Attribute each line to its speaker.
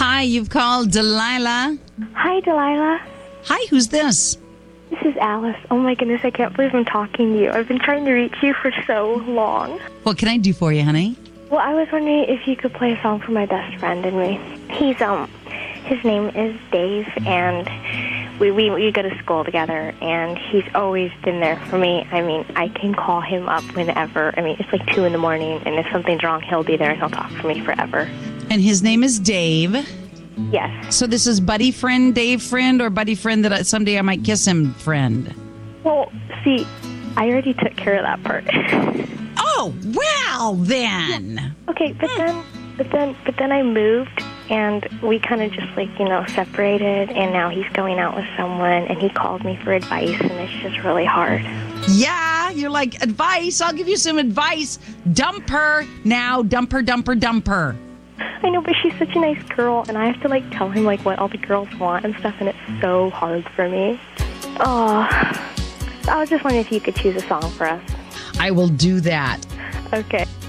Speaker 1: Hi, you've called Delilah.
Speaker 2: Hi, Delilah.
Speaker 1: Hi, who's this?
Speaker 2: This is Alice. Oh my goodness, I can't believe I'm talking to you. I've been trying to reach you for so long.
Speaker 1: What can I do for you, honey?
Speaker 2: Well, I was wondering if you could play a song for my best friend and me. His name is Dave, and we go to school together, and he's always been there for me. I mean, I can call him up whenever. I mean, it's like 2 in the morning, and if something's wrong, he'll be there, and he'll talk for me forever.
Speaker 1: And his name is Dave.
Speaker 2: Yes.
Speaker 1: So this is buddy friend, Dave friend, or buddy friend that someday I might kiss him friend?
Speaker 2: Well, see, I already took care of that part.
Speaker 1: Oh, well then.
Speaker 2: Okay, but then I moved, and we kind of just separated, and now he's going out with someone, and he called me for advice, and it's just really hard.
Speaker 1: Yeah, you're like, advice? I'll give you some advice. Dump her now. Dump her, dump her, dump her.
Speaker 2: I know, but she's such a nice girl, and I have to tell him what all the girls want and stuff, and it's so hard for me. Oh, I was just wondering if you could choose a song for us.
Speaker 1: I will do that.
Speaker 2: Okay.